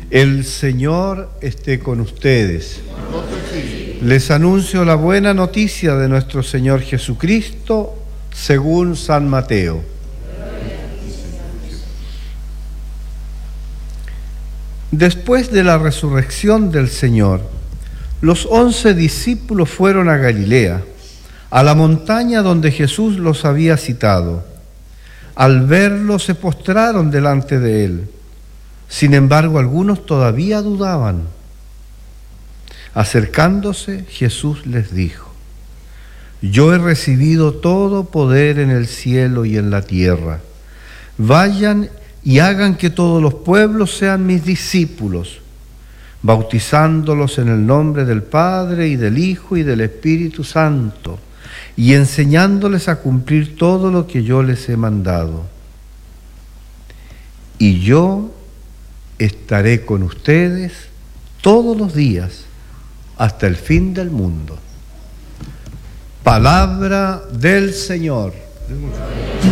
El Señor esté con ustedes. Les anuncio la buena noticia de nuestro Señor Jesucristo según San Mateo. Después de la resurrección del Señor, los 11 discípulos fueron a Galilea, a la montaña donde Jesús los había citado. Al verlo se postraron delante de él. Sin embargo, algunos todavía dudaban. Acercándose, Jesús les dijo: Yo he recibido todo poder en el cielo y en la tierra. Vayan y hagan que todos los pueblos sean mis discípulos, bautizándolos en el nombre del Padre y del Hijo y del Espíritu Santo, y enseñándoles a cumplir todo lo que yo les he mandado. Y yo estaré con ustedes todos los días hasta el fin del mundo. Palabra del Señor.